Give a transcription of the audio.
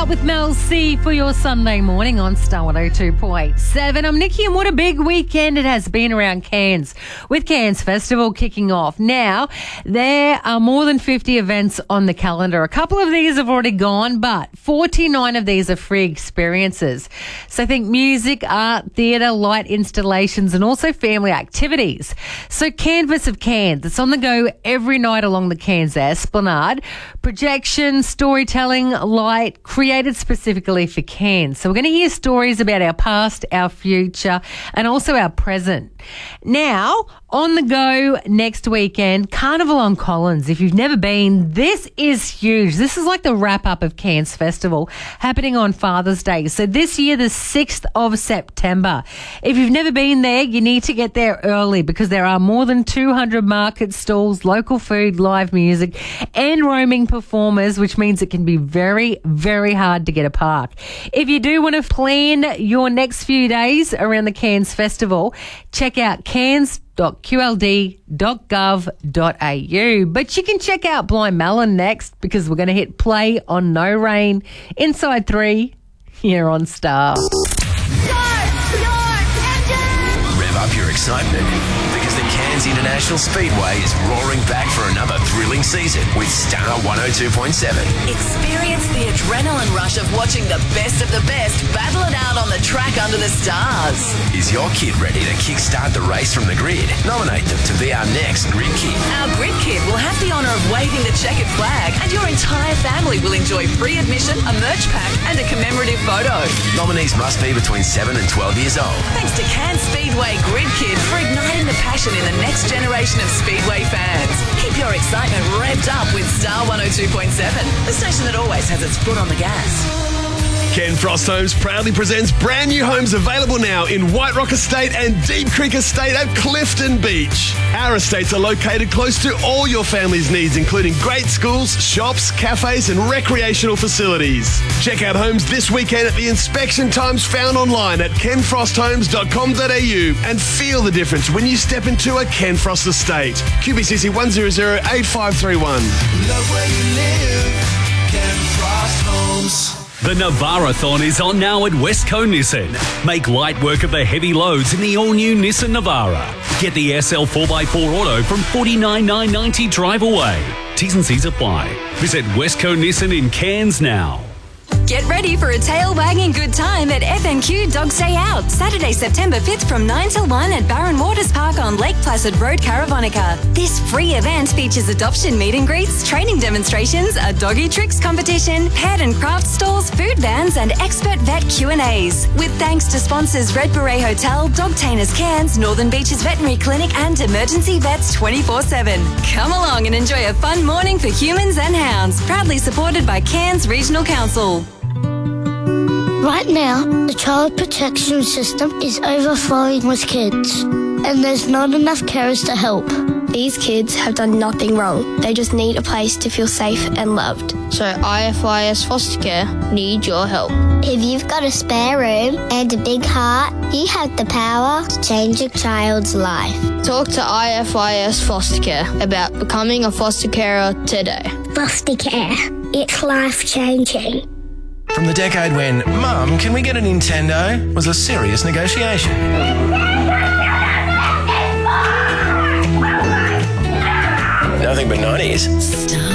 Up with Mel C for your Sunday morning on Star 102.7. I'm Nikki, and what a big weekend it has been around Cairns, with Cairns Festival kicking off. Now, there are more than 50 events on the calendar. A couple of these have already gone, but 49 of these are free experiences. So think music, art, theatre, light installations, and also family activities. So Canvas of Cairns, it's on the go every night along the Cairns Esplanade. Projection, storytelling, light, created specifically for Cairns. So we're going to hear stories about our past, our future, and also our present. Now, on the go next weekend, Carnival on Collins. If you've never been, this is huge. This is like the wrap-up of Cairns Festival, happening on Father's Day. So this year, the 6th of September. If you've never been there, you need to get there early, because there are more than 200 market stalls, local food, live music, and roaming performers, which means it can be very, very hard to get a park. If you do want to plan your next few days around the Cairns Festival, check out cairns.qld.gov.au. But you can check out Blind Melon next, because we're going to hit play on No Rain inside 3 here on Star. Rev up your excitement, because the Cairns International Speedway is roaring back for another thrilling season with Star 102.7. Experience the adrenaline rush of watching the best battle it out on the track under the stars. Is your kid ready to kickstart the race from the grid? Nominate them to be our next Grid Kid. Our Grid Kid will have the honour of waving the checkered flag, and your entire family will enjoy free admission, a merch pack, and a commemorative photo. Nominees must be between 7 and 12 years old. Thanks to Cairns Speedway Grid Kid for igniting the passion in the next generation of Speedway fans. Keep your excitement revved up with Star 102.7, the station that always has its foot on the gas. Ken Frost Homes proudly presents brand new homes available now in White Rock Estate and Deep Creek Estate at Clifton Beach. Our estates are located close to all your family's needs, including great schools, shops, cafes and recreational facilities. Check out homes this weekend at the inspection times found online at kenfrosthomes.com.au and feel the difference when you step into a Ken Frost estate. QBCC 1008531. Love where you live, Ken Frost Homes. The Navara-thon is on now at Westco Nissan. Make light work of the heavy loads in the all-new Nissan Navara. Get the SL 4x4 Auto from $49,990 drive away. T's and C's apply. Visit Westco Nissan in Cairns now. Get ready for a tail-wagging good time at FNQ Dog Stay Out, Saturday, September 5th from 9 till 1 at Barron Waters Park on Lake Placid Road, Caravonica. This free event features adoption meet and greets, training demonstrations, a doggy tricks competition, pet and craft stalls, food vans and expert vet Q&As. With thanks to sponsors Red Beret Hotel, Dog Tainers Cairns, Northern Beaches Veterinary Clinic and Emergency Vets 24/7. Come along and enjoy a fun morning for humans and hounds. Proudly supported by Cairns Regional Council. Right now, the child protection system is overflowing with kids, and there's not enough carers to help. These kids have done nothing wrong. They just need a place to feel safe and loved. So IFIS Foster Care need your help. If you've got a spare room and a big heart, you have the power to change a child's life. Talk to IFIS Foster Care about becoming a foster carer today. Foster care, it's life-changing. From the decade when, Mum, can we get a Nintendo? Was a serious negotiation. Nothing but 90s.